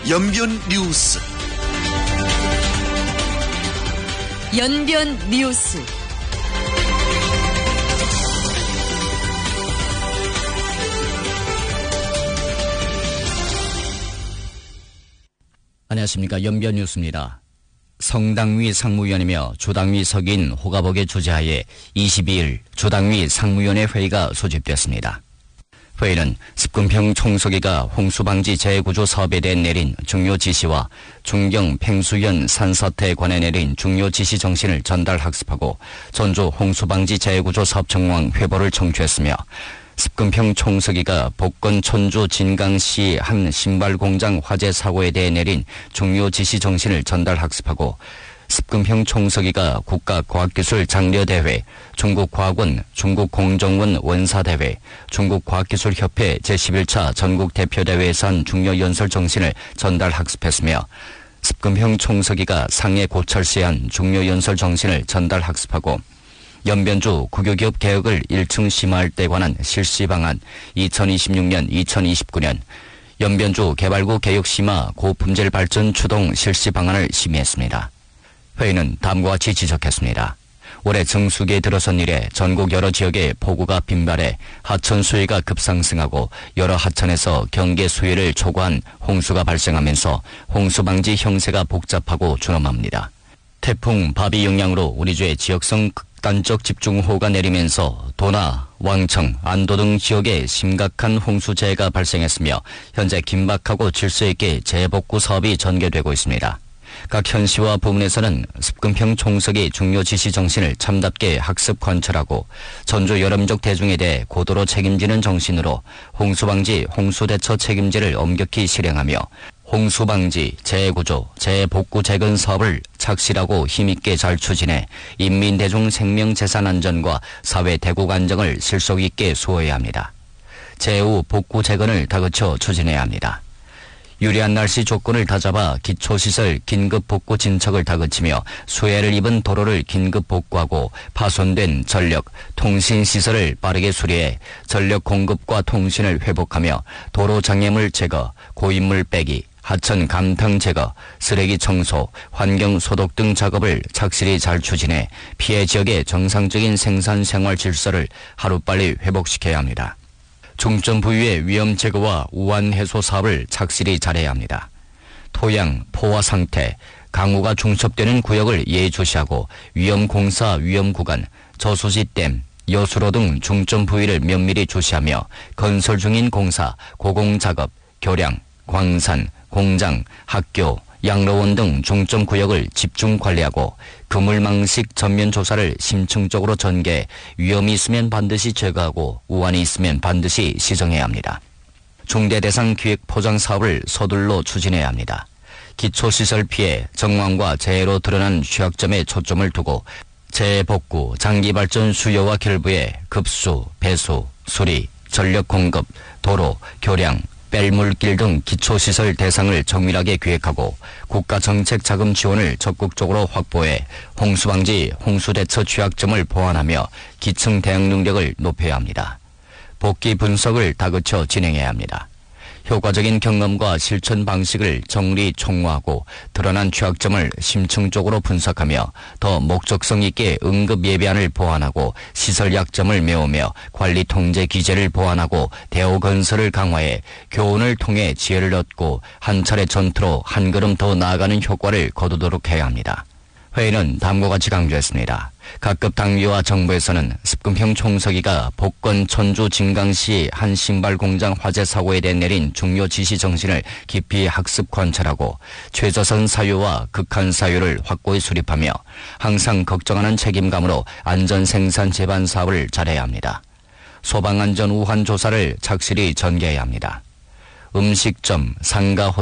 연변 뉴스. 연변 뉴스. 안녕하십니까. 연변 뉴스입니다. 성당위 상무위원이며 주당위 석인 호가복의 주재하에 22일 주당위 상무위원회 회의가 소집됐습니다. 회의는 습근평 총서기가 홍수방지 재구조 사업에 대해 내린 중요 지시와 중경 팽수연 산사태에 관해 내린 중요 지시 정신을 전달 학습하고 전주 홍수방지 재구조 사업 정황 회보를 청취했으며 습근평 총서기가 복건 천주 진강시 한 신발공장 화재 사고에 대해 내린 중요 지시 정신을 전달 학습하고 습근평 총서기가 국가과학기술 장려대회, 중국과학원, 중국공정원 원사대회, 중국과학기술협회 제11차 전국대표대회에서 한 중요 연설 정신을 전달 학습했으며 습근평 총서기가 상해 고철시에 한 중요 연설 정신을 전달 학습하고 연변주 국유기업 개혁을 1층 심화할 때 관한 실시 방안 2026년 2029년 연변주 개발구 개혁 심화 고품질 발전 추동 실시 방안을 심의했습니다. 회의는 다음과 같이 지적했습니다. 올해 정수기에 들어선 이래 전국 여러 지역에 폭우가 빈발해 하천 수위가 급상승하고 여러 하천에서 경계 수위를 초과한 홍수가 발생하면서 홍수방지 형세가 복잡하고 준엄합니다. 태풍 바비 영향으로 우리 주에 지역성 극단적 집중호우가 내리면서 도나, 왕청, 안도 등 지역에 심각한 홍수재해가 발생했으며 현재 긴박하고 질서 있게 재복구 사업이 전개되고 있습니다. 각 현시와 부문에서는 습근평 총석이 중요 지시 정신을 참답게 학습 관철하고 전주 여러민족 대중에 대해 고도로 책임지는 정신으로 홍수방지, 홍수대처 책임제를 엄격히 실행하며 홍수방지, 재구조, 재복구 재건 사업을 착실하고 힘있게 잘 추진해 인민대중 생명재산 안전과 사회 대국 안정을 실속 있게 수호해야 합니다. 재후 복구 재건을 다그쳐 추진해야 합니다. 유리한 날씨 조건을 다잡아 기초시설 긴급 복구 진척을 다그치며 수해를 입은 도로를 긴급 복구하고 파손된 전력, 통신시설을 빠르게 수리해 전력 공급과 통신을 회복하며 도로 장애물 제거, 고인물 빼기, 하천 감탕 제거, 쓰레기 청소, 환경 소독 등 작업을 착실히 잘 추진해 피해 지역의 정상적인 생산 생활 질서를 하루빨리 회복시켜야 합니다. 중점 부위의 위험 제거와 우한 해소 사업을 착실히 잘해야 합니다. 토양, 포화 상태, 강우가 중첩되는 구역을 예의주시하고 위험 공사 위험 구간, 저수지 댐, 여수로 등 중점 부위를 면밀히 주시하며 건설 중인 공사, 고공작업, 교량, 광산, 공장, 학교, 양로원 등 중점 구역을 집중 관리하고 그물망식 전면 조사를 심층적으로 전개해 위험이 있으면 반드시 제거하고 우환이 있으면 반드시 시정해야 합니다. 중대 대상 기획 포장 사업을 서둘러 추진해야 합니다. 기초시설 피해, 정황과 재해로 드러난 취약점에 초점을 두고 재복구, 장기발전 수요와 결부에 급수, 배수, 수리, 전력 공급, 도로, 교량, 뺄물길 등 기초시설 대상을 정밀하게 기획하고 국가정책 자금 지원을 적극적으로 확보해 홍수방지, 홍수대처 취약점을 보완하며 기층 대응 능력을 높여야 합니다. 복귀 분석을 다그쳐 진행해야 합니다. 효과적인 경험과 실천 방식을 정리 총화하고 드러난 취약점을 심층적으로 분석하며 더 목적성 있게 응급 예비안을 보완하고 시설 약점을 메우며 관리 통제 기제를 보완하고 대호 건설을 강화해 교훈을 통해 지혜를 얻고 한 차례 전투로 한 걸음 더 나아가는 효과를 거두도록 해야 합니다. 회의는 다음과 같이 강조했습니다. 각급 당위와 정부에서는 습근평 총서기가 복건 천주 진강시 한 신발공장 화재 사고에 대해 내린 중요 지시 정신을 깊이 학습 관찰하고 최저선 사유와 극한 사유를 확고히 수립하며 항상 걱정하는 책임감으로 안전생산 재반 사업을 잘해야 합니다. 소방안전 우환 조사를 착실히 전개해야 합니다. 음식점, 상가